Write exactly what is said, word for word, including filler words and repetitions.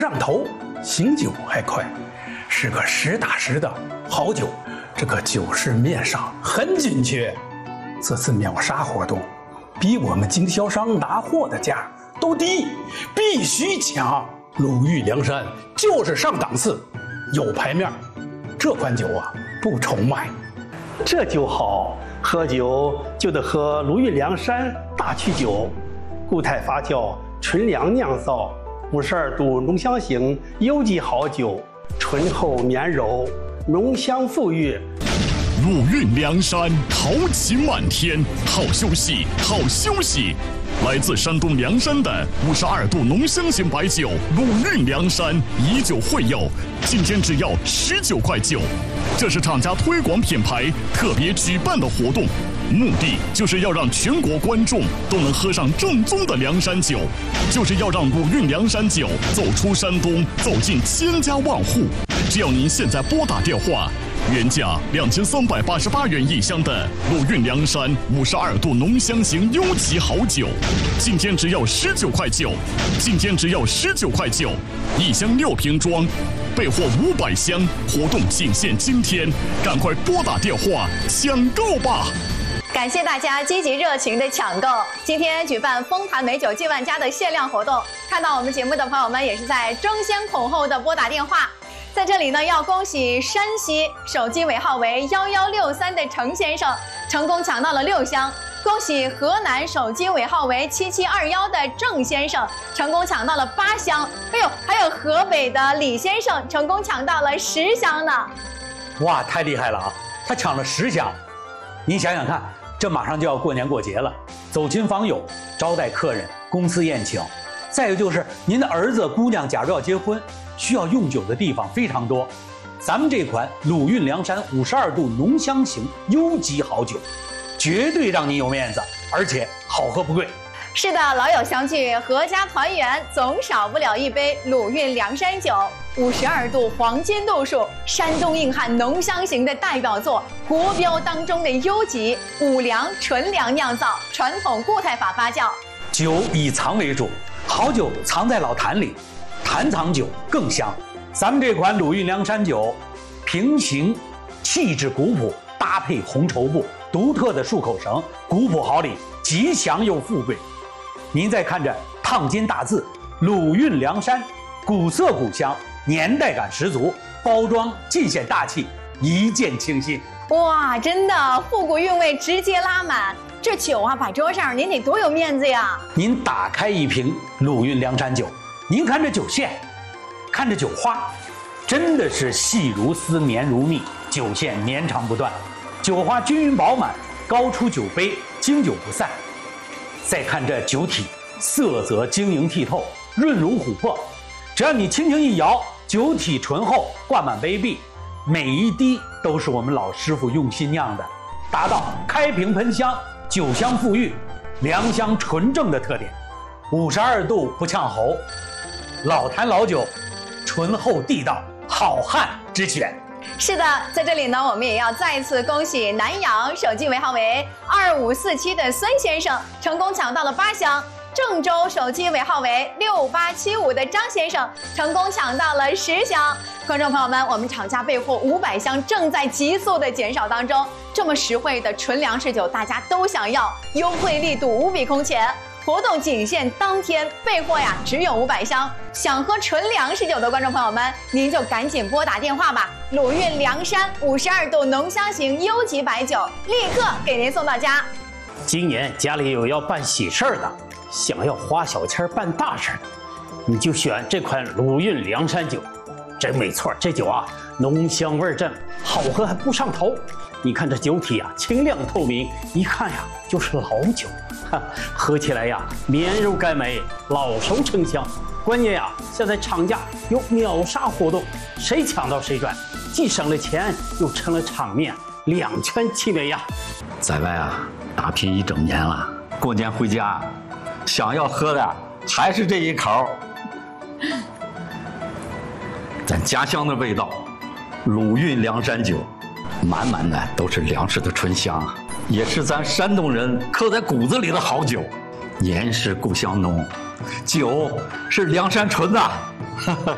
上头，醒酒还快，是个实打实的好酒。这个酒市面上很紧缺，这次秒杀活动，比我们经销商拿货的价都低，必须抢。鲁豫梁山就是上档次，有牌面。这款酒啊，不愁卖。 这酒好，喝酒就得喝鲁豫梁山大曲酒，固态发酵，纯粮酿造，五十二度浓香型优级好酒，醇厚绵柔，浓香馥郁。 鲁豫梁山豪气漫天，好休息，好休息。来自山东凉山的五十二度浓香型白酒鲁豫梁山以酒会友，今天只要十九块九。这是厂家推广品牌特别举办的活动，目的就是要让全国观众都能喝上正宗的凉山酒，就是要让鲁豫梁山酒走出山东，走进千家万户。只要您现在拨打电话，原价两千三百八十八元一箱的鲁豫梁山五十二度浓香型优级好酒，今天只要十九块九，今天只要十九块九，一箱六瓶装，备货五百箱，活动仅限今天，赶快拨打电话抢购吧！ 感谢大家积极热情的抢购。今天举办丰坛美酒进万家的限量活动，看到我们节目的朋友们也是在争先恐后的拨打电话。在这里呢，要恭喜山西手机尾号为幺幺六三的程先生成功抢到了六箱，恭喜河南手机尾号为七七二幺的郑先生成功抢到了八箱，哎呦，还有河北的李先生成功抢到了十箱呢。 哇，太厉害了啊！他抢了十箱，您想想看，这马上就要过年过节了，走亲访友，招待客人，公司宴请，再有就是您的儿子姑娘假如要结婚，需要用酒的地方非常多，咱们这款鲁豫梁山五十二度浓香型优级好酒，绝对让你有面子，而且好喝不贵。 是的，老友相聚，阖家团圆，总少不了一杯鲁豫梁山酒。五十二度黄金度数，山东硬汉浓香型的代表作，国标当中的优级，五粮纯粮酿造，传统固态法发酵。 酒以藏为主，好酒藏在老坛里，坛藏酒更香。咱们这款鲁豫梁山酒，平形气质古朴，搭配红绸布，独特的漱口绳，古朴好礼，吉祥又富贵。您再看着烫金大字鲁豫梁山，古色古香，年代感十足，包装尽显大气，一见倾心。 哇，真的复古韵味直接拉满，这酒啊摆桌上您得多有面子呀。 您打开一瓶鲁豫梁山酒，您看这酒线，看这酒花，真的是细如丝，绵如蜜，酒线绵长不断，酒花均匀饱满，高出酒杯，经久不散。再看这酒体，色泽晶莹剔透，润如琥珀，只要你轻轻一摇，酒体醇厚，挂满杯壁，每一滴都是我们老师傅用心酿的，达到开瓶喷香，酒香馥郁，良香纯正的特点。五十二度不呛喉，老坛老酒，醇厚地道，好汉之选。 是的，在这里呢，我们也要再次恭喜南阳手机尾号为二五四七的孙先生成功抢到了八箱，郑州手机尾号为六八七五的张先生成功抢到了十箱。观众朋友们，我们厂家备货五百箱，正在急速的减少当中。这么实惠的纯粮食酒，大家都想要，优惠力度无比空前。活动仅限当天，备货呀只有五百箱。想喝纯粮食酒的观众朋友们，您就赶紧拨打电话吧。鲁豫梁山五十二度浓香型优级白酒，立刻给您送到家。 今年家里有要办喜事儿的，想要花小钱办大事儿的，你就选这款鲁豫梁山酒。真没错，这酒啊浓香味正，好喝还不上头。你看这酒体啊清亮透明，一看呀就是老酒，哈，喝起来呀绵柔甘美，老熟成香。关键呀现在厂家有秒杀活动，谁抢到谁赚，既省了钱又成了场面，两全其美呀。 在外啊打拼一整年了，过年回家想要喝的还是这一口咱家乡的味道，鲁豫梁山酒，满满的都是粮食的醇香，也是咱山东人刻在骨子里的好酒。年是故乡浓，酒是梁山醇呐。